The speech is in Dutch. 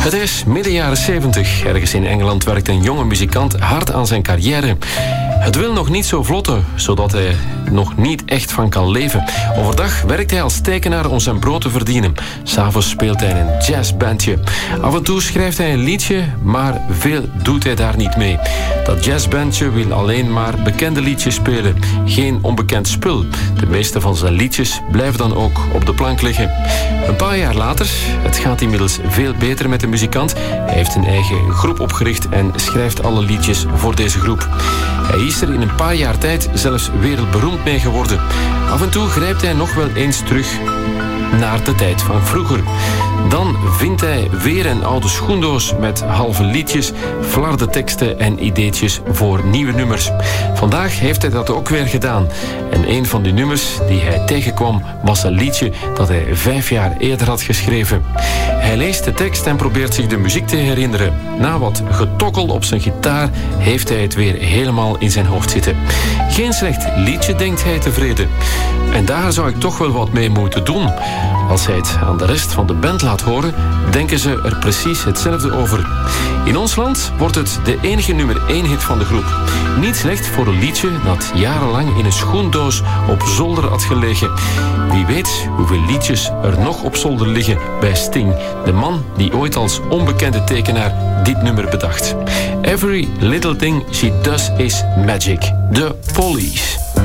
Het is midden jaren 70. Ergens in Engeland werkt een jonge muzikant hard aan zijn carrière. Het wil nog niet zo vlotten, zodat hij nog niet echt van kan leven. Overdag werkt hij als tekenaar om zijn brood te verdienen. 's Avonds speelt hij in een jazzbandje. Af en toe schrijft hij een liedje, maar veel doet hij daar niet mee. Dat jazzbandje wil alleen maar bekende liedjes spelen. Geen onbekend spul. De meeste van zijn liedjes blijven dan ook op de plank liggen. Een paar jaar later, het gaat inmiddels veel beter met de muzikant. Hij heeft een eigen groep opgericht en schrijft alle liedjes voor deze groep. Hij is er in een paar jaar tijd zelfs wereldberoemd mee geworden. Af en toe grijpt hij nog wel eens terug naar de tijd van vroeger. Dan vindt hij weer een oude schoendoos met halve liedjes, flarde teksten en ideetjes voor nieuwe nummers. Vandaag heeft hij dat ook weer gedaan. En een van die nummers die hij tegenkwam was een liedje dat hij 5 jaar eerder had geschreven. Hij leest de tekst en probeert zich de muziek te herinneren. Na wat getokkel op zijn gitaar heeft hij het weer helemaal in zijn hoofd zitten. Geen slecht liedje, denkt hij tevreden. En daar zou ik toch wel wat mee moeten doen. Als hij het aan de rest van de band laat horen, denken ze er precies hetzelfde over. In ons land wordt het de enige nummer 1 hit van de groep. Niet slecht voor een liedje dat jarenlang in een schoendoos op zolder had gelegen. Wie weet hoeveel liedjes er nog op zolder liggen bij Sting, de man die ooit als onbekende tekenaar dit nummer bedacht. Every little thing she does is magic. The Police.